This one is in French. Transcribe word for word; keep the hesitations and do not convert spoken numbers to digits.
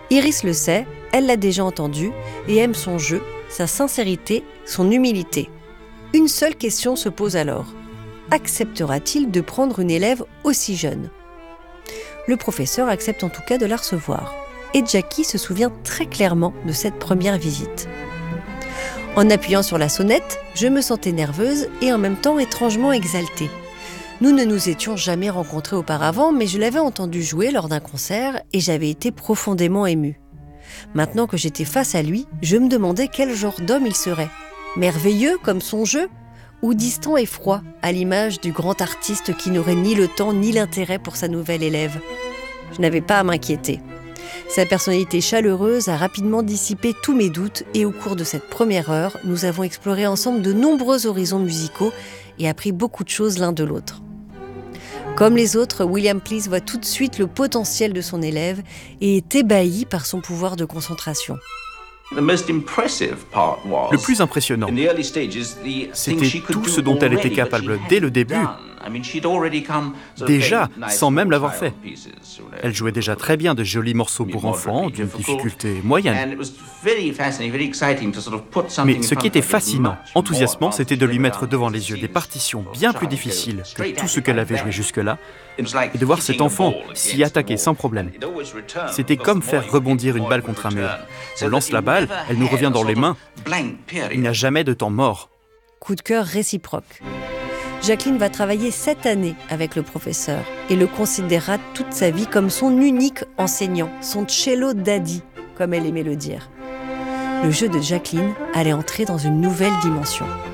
Iris le sait, elle l'a déjà entendu et aime son jeu, sa sincérité, son humilité. Une seule question se pose alors. Acceptera-t-il de prendre une élève aussi jeune ? Le professeur accepte en tout cas de la recevoir. Et Jackie se souvient très clairement de cette première visite. En appuyant sur la sonnette, je me sentais nerveuse et en même temps étrangement exaltée. Nous ne nous étions jamais rencontrés auparavant, mais je l'avais entendu jouer lors d'un concert et j'avais été profondément émue. Maintenant que j'étais face à lui, je me demandais quel genre d'homme il serait. Merveilleux comme son jeu, ou distant et froid, à l'image du grand artiste qui n'aurait ni le temps ni l'intérêt pour sa nouvelle élève. Je n'avais pas à m'inquiéter. Sa personnalité chaleureuse a rapidement dissipé tous mes doutes et au cours de cette première heure, nous avons exploré ensemble de nombreux horizons musicaux et appris beaucoup de choses l'un de l'autre. Comme les autres, William Please voit tout de suite le potentiel de son élève et est ébahi par son pouvoir de concentration. Le plus impressionnant, c'était tout ce dont elle était capable dès le début, déjà sans même l'avoir fait. Elle jouait déjà très bien de jolis morceaux pour enfants, d'une difficulté moyenne. Mais ce qui était fascinant, enthousiasmant, c'était de lui mettre devant les yeux des partitions bien plus difficiles que tout ce qu'elle avait joué jusque-là, et de voir cet enfant s'y attaquer sans problème. C'était comme faire rebondir une balle contre un mur. On lance la balle, elle nous revient dans les mains. Il n'y a jamais de temps mort. Coup de cœur réciproque. Jacqueline va travailler sept années avec le professeur et le considérera toute sa vie comme son unique enseignant, son cello daddy, comme elle aimait le dire. Le jeu de Jacqueline allait entrer dans une nouvelle dimension.